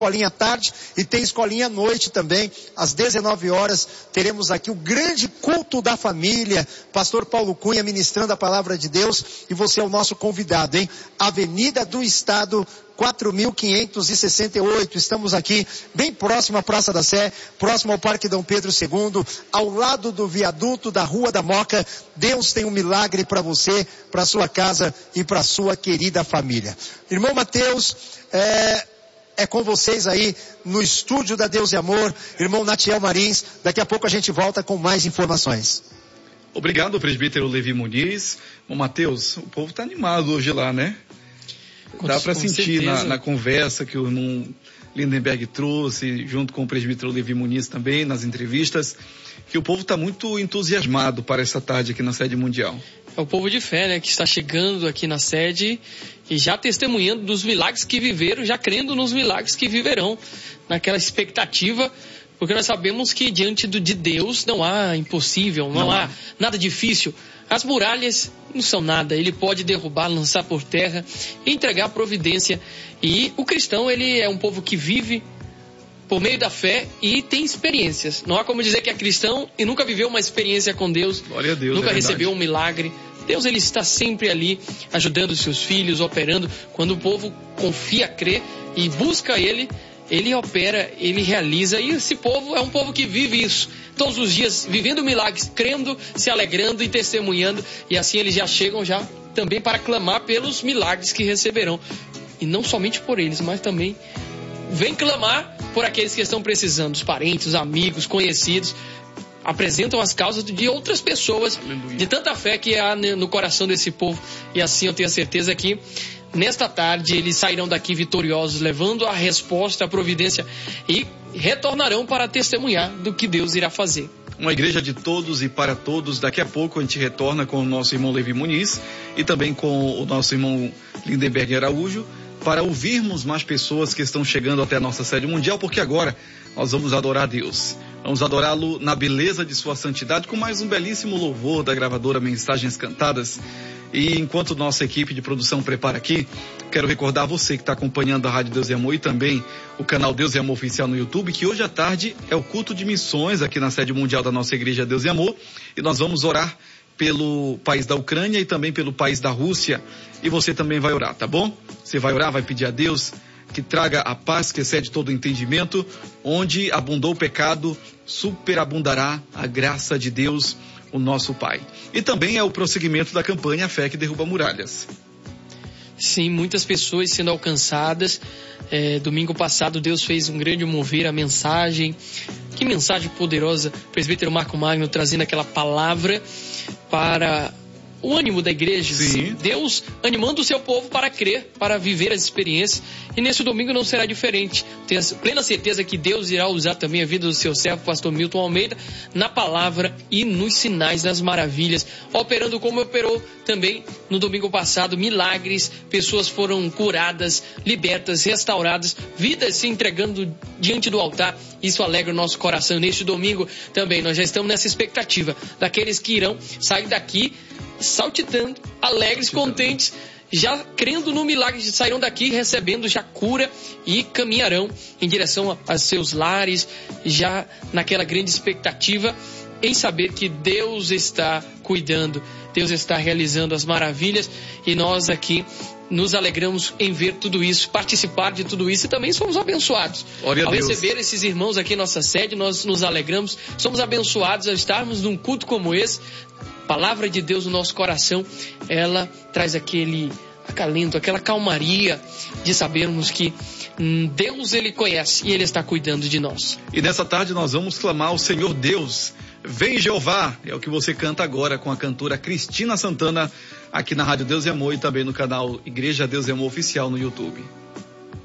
escolinha à tarde e tem escolinha à noite também. Às 19 horas teremos aqui o grande culto da família. Pastor Paulo Cunha ministrando a palavra de Deus e você é o nosso convidado, hein? Avenida do Estado 4.568, estamos aqui bem próximo à Praça da Sé, próximo ao Parque Dom Pedro II, ao lado do viaduto da Rua da Moca. Deus tem um milagre para você, para sua casa e para sua querida família. Irmão Mateus, é com vocês aí no estúdio da Deus e Amor, irmão Natiel Marins. Daqui a pouco a gente volta com mais informações. Obrigado, presbítero Levi Muniz. Bom, Mateus, o povo está animado hoje lá, né? Dá para sentir na conversa que o irmão Lindenberg trouxe, junto com o presbítero Levi Muniz também, nas entrevistas, que o povo está muito entusiasmado para essa tarde aqui na sede mundial. É o povo de fé, né, que está chegando aqui na sede e já testemunhando dos milagres que viveram, já crendo nos milagres que viverão, naquela expectativa, porque nós sabemos que diante de Deus não há impossível, não há nada difícil. As muralhas não são nada, ele pode derrubar, lançar por terra, entregar a providência. E o cristão, ele é um povo que vive por meio da fé e tem experiências. Não há como dizer que é cristão e nunca viveu uma experiência com Deus. Glória a Deus, nunca recebeu um milagre. Deus, ele está sempre ali ajudando os seus filhos, operando. Quando o povo confia, crê e busca ele opera, ele realiza. E esse povo é um povo que vive isso todos os dias, vivendo milagres, crendo, se alegrando e testemunhando. E assim eles já chegam já também para clamar pelos milagres que receberão. E não somente por eles, mas também vem clamar por aqueles que estão precisando, os parentes, os amigos, conhecidos. Apresentam as causas de outras pessoas, aleluia, de tanta fé que há no coração desse povo. E assim eu tenho a certeza que nesta tarde eles sairão daqui vitoriosos, levando a resposta, a providência, e retornarão para testemunhar do que Deus irá fazer. Uma igreja de todos e para todos. Daqui a pouco a gente retorna com o nosso irmão Levi Muniz e também com o nosso irmão Lindenberg Araújo, para ouvirmos mais pessoas que estão chegando até a nossa sede mundial, porque agora nós vamos adorar a Deus. Vamos adorá-lo na beleza de sua santidade, com mais um belíssimo louvor da gravadora Mensagens Cantadas. E enquanto nossa equipe de produção prepara aqui, quero recordar você que está acompanhando a Rádio Deus e Amor e também o canal Deus e Amor Oficial no YouTube, que hoje à tarde é o culto de missões aqui na sede mundial da nossa igreja Deus e Amor, e nós vamos orar pelo país da Ucrânia e também pelo país da Rússia. E você também vai orar, tá bom? Você vai orar, vai pedir a Deus que traga a paz que excede todo o entendimento. Onde abundou o pecado, superabundará a graça de Deus, o nosso Pai. E também é o prosseguimento da campanha A Fé que Derruba Muralhas. Sim, muitas pessoas sendo alcançadas. Domingo passado Deus fez um grande mover, a mensagem. Que mensagem poderosa, presbítero Marco Magno trazendo aquela palavra para o ânimo da igreja. Sim. Deus animando o seu povo para crer, para viver as experiências. E nesse domingo não será diferente. Tenho plena certeza que Deus irá usar também a vida do seu servo, pastor Milton Almeida, na palavra e nos sinais das maravilhas, operando como operou também no domingo passado, milagres, pessoas foram curadas, libertas, restauradas, vidas se entregando diante do altar. Isso alegra o nosso coração. Neste domingo também nós já estamos nessa expectativa daqueles que irão sair daqui saltitando, alegres, contentes, já crendo no milagre, sairão daqui recebendo já cura e caminharão em direção aos seus lares, já naquela grande expectativa em saber que Deus está cuidando, Deus está realizando as maravilhas, e nós aqui nos alegramos em ver tudo isso, participar de tudo isso, e também somos abençoados. Ao receber esses irmãos aqui em nossa sede, nós nos alegramos, somos abençoados ao estarmos num culto como esse. Palavra de Deus no nosso coração, ela traz aquele acalento, aquela calmaria de sabermos que Deus, ele conhece e ele está cuidando de nós. E nessa tarde nós vamos clamar ao Senhor Deus. Vem Jeová, é o que você canta agora com a cantora Cristina Santana, aqui na Rádio Deus e Amor e também no canal Igreja Deus e Amor Oficial no YouTube.